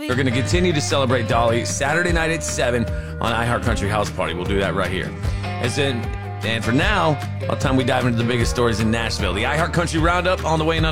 We're going to continue to celebrate Dolly Saturday night at 7 on iHeart Country House Party. We'll do that right here. And for now, by the time we dive into the biggest stories in Nashville, the iHeart Country Roundup on the way in